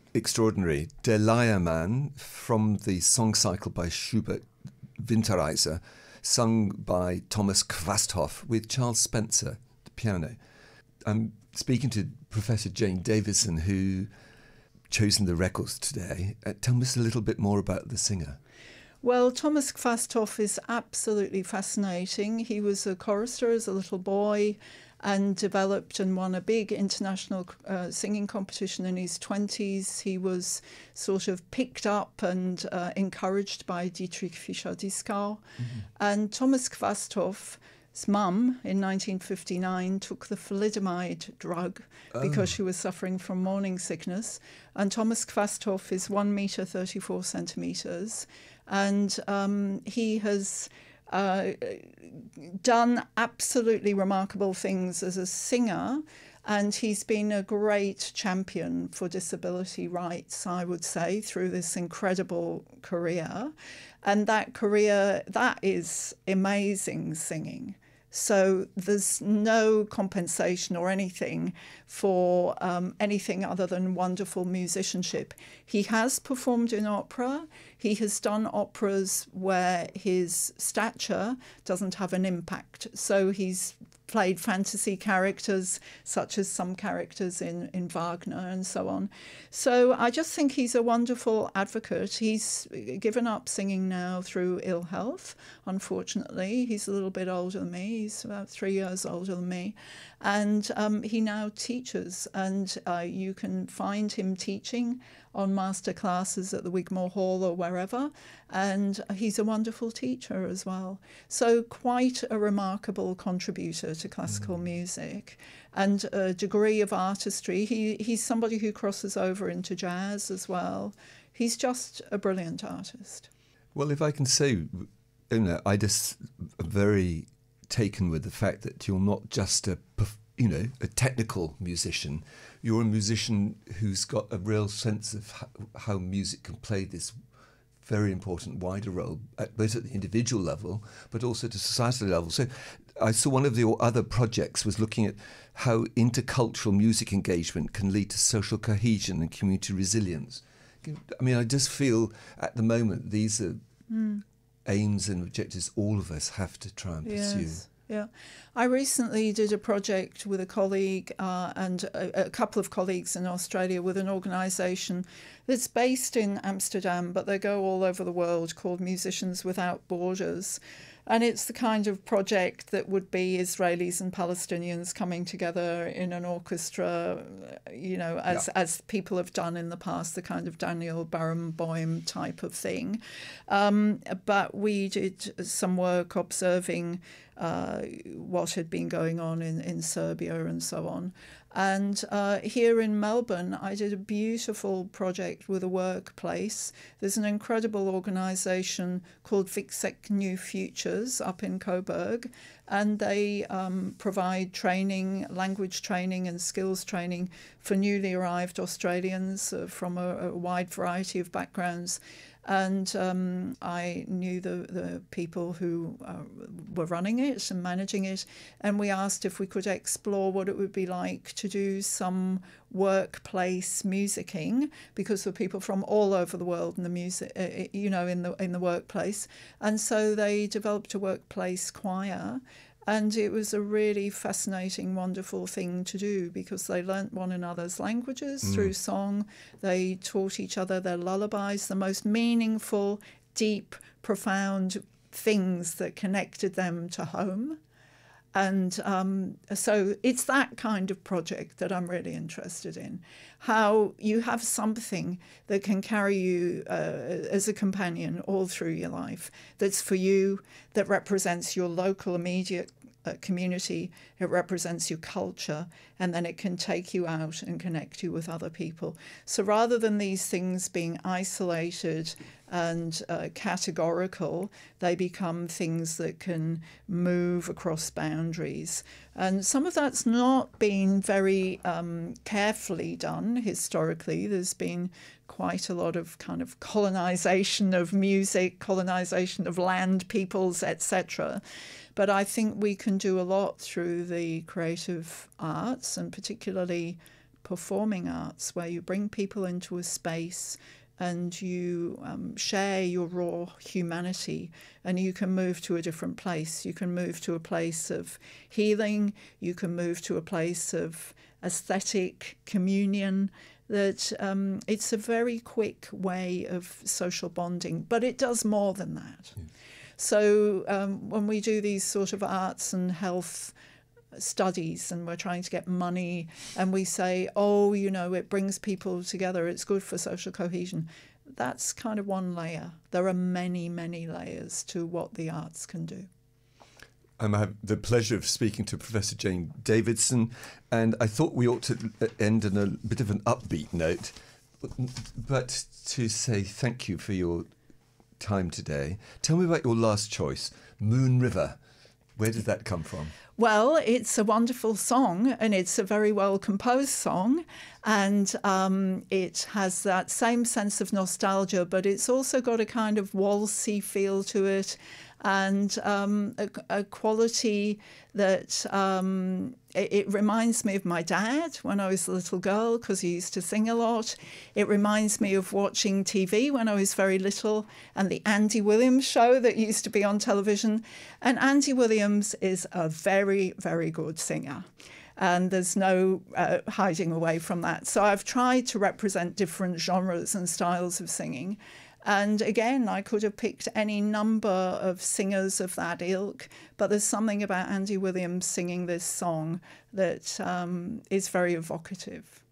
extraordinary. Der Leiermann, from the song cycle by Schubert, Winterreise, sung by Thomas Quasthoff with Charles Spencer, the piano. I'm speaking to Professor Jane Davison, who chosen the records today. Tell us a little bit more about the singer. Well, Thomas Quasthoff is absolutely fascinating. He was a chorister as a little boy and developed and won a big international singing competition in his 20s. He was sort of picked up and encouraged by Dietrich Fischer-Dieskau. Mm-hmm. And Thomas Quasthoff's mum in 1959 took the thalidomide drug because she was suffering from morning sickness. And Thomas Quasthoff is 1 meter 34 centimeters. And he has done absolutely remarkable things as a singer, and he's been a great champion for disability rights, I would say, through this incredible career. And that career, that is amazing singing. So there's no compensation or anything for anything other than wonderful musicianship. He has performed in opera. He has done operas where his stature doesn't have an impact. So he's played fantasy characters, such as some characters in Wagner and so on. So I just think he's a wonderful advocate. He's given up singing now through ill health, unfortunately. He's a little bit older than me. He's about 3 years older than me. And he now teaches, and you can find him teaching on master classes at the Wigmore Hall or wherever, and he's a wonderful teacher as well. So quite a remarkable contributor to classical music, and a degree of artistry. He's somebody who crosses over into jazz as well. He's just a brilliant artist. Well, if I can say, I just am very taken with the fact that you're not just a technical musician. You're a musician who's got a real sense of how music can play this very important wider role, both at the individual level, but also at a societal level. So I saw one of your other projects was looking at how intercultural music engagement can lead to social cohesion and community resilience. I mean, I just feel at the moment these are aims and objectives all of us have to try and pursue. Yes. Yeah. I recently did a project with a colleague and a couple of colleagues in Australia with an organisation that's based in Amsterdam, but they go all over the world, called Musicians Without Borders. And it's the kind of project that would be Israelis and Palestinians coming together in an orchestra, as people have done in the past, the kind of Daniel Barenboim type of thing. But we did some work observing what had been going on in Serbia and so on. And here in Melbourne, I did a beautiful project with a workplace. There's an incredible organisation called Vicsek New Futures up in Coburg, and they provide training, language training and skills training for newly arrived Australians from a wide variety of backgrounds. And I knew the people who were running it and managing it, and we asked if we could explore what it would be like to do some workplace musicking, because there were people from all over the world in the music, in the workplace, and so they developed a workplace choir. And it was a really fascinating, wonderful thing to do, because they learnt one another's languages through song. They taught each other their lullabies, the most meaningful, deep, profound things that connected them to home. And so it's that kind of project that I'm really interested in, how you have something that can carry you as a companion all through your life, that's for you, that represents your local immediate community, it represents your culture, and then it can take you out and connect you with other people. So rather than these things being isolated and categorical, they become things that can move across boundaries. And some of that's not been very carefully done historically. There's been quite a lot of kind of colonization of music, colonization of land, peoples, etc. But I think we can do a lot through the creative arts, and particularly performing arts, where you bring people into a space and you share your raw humanity, and you can move to a different place. You can move to a place of healing. You can move to a place of aesthetic communion. That it's a very quick way of social bonding, but it does more than that. Yeah. So when we do these sort of arts and health studies and we're trying to get money and we say, oh, you know, it brings people together, it's good for social cohesion, that's kind of one layer. There are many, many layers to what the arts can do. I have the pleasure of speaking to Professor Jane Davidson, and I thought we ought to end on a bit of an upbeat note, but to say thank you for your time today. Tell me about your last choice, Moon River. Where did that come from? Well, it's a wonderful song, and it's a very well-composed song, and it has that same sense of nostalgia, but it's also got a kind of waltzy feel to it, and a quality that it reminds me of my dad when I was a little girl, because he used to sing a lot. It reminds me of watching TV when I was very little, and the Andy Williams show that used to be on television. And Andy Williams is a very, very good singer. And there's no hiding away from that. So I've tried to represent different genres and styles of singing. And again, I could have picked any number of singers of that ilk, but there's something about Andy Williams singing this song that is very evocative.